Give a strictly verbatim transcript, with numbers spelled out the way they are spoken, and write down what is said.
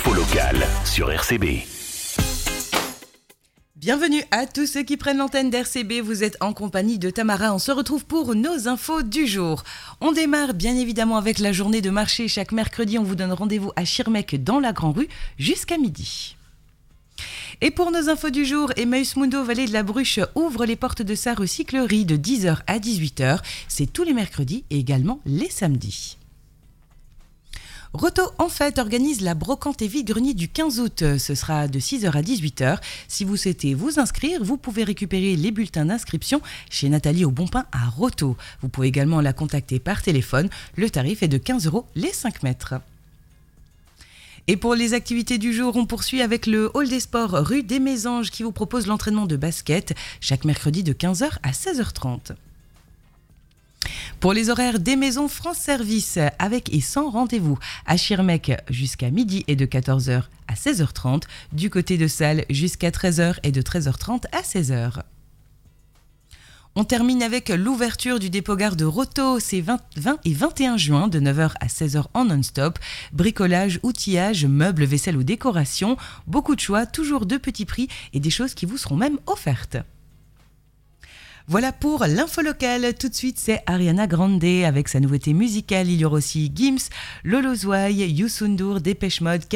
L'info locale sur R C B. Bienvenue à tous ceux qui prennent l'antenne d'R C B, vous êtes en compagnie de Tamara, on se retrouve pour nos infos du jour. On démarre bien évidemment avec la journée de marché, chaque mercredi on vous donne rendez-vous à Schirmeck dans la Grand Rue jusqu'à midi. Et pour nos infos du jour, Emmaüs Mundo Vallée de la Bruche ouvre les portes de sa recyclerie de dix heures à dix-huit heures, c'est tous les mercredis et également les samedis. Roto en fête organise la brocante et vide-grenier du quinze août. Ce sera de six heures à dix-huit heures. Si vous souhaitez vous inscrire, vous pouvez récupérer les bulletins d'inscription chez Nathalie au Bon Pain à Roto. Vous pouvez également la contacter par téléphone. Le tarif est de quinze euros les cinq mètres. Et pour les activités du jour, on poursuit avec le Hall des Sports rue des Mésanges qui vous propose l'entraînement de basket chaque mercredi de quinze heures à seize heures trente. Pour les horaires des maisons France Service, avec et sans rendez-vous, à Schirmeck jusqu'à midi et de quatorze heures à seize heures trente, du côté de Salles jusqu'à treize heures et de treize heures trente à seize heures. On termine avec l'ouverture du dépôt-gare de Roto, c'est vingt, vingt et vingt et un juin de neuf heures à seize heures en non-stop. Bricolage, outillage, meubles, vaisselle ou décoration, beaucoup de choix, toujours de petits prix et des choses qui vous seront même offertes. Voilà pour l'info locale. Tout de suite, c'est Ariana Grande avec sa nouveauté musicale. Il y aura aussi Gims, Lolo Zouaï, Youssou N'Dour, Dépêche Mode,